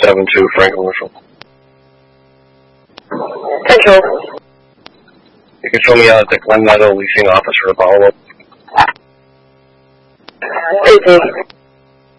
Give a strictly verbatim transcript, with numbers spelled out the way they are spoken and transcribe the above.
seven two, Frank Commercial. Control. You can show me out at the Glen Meadow leasing office for a follow-up. Easy.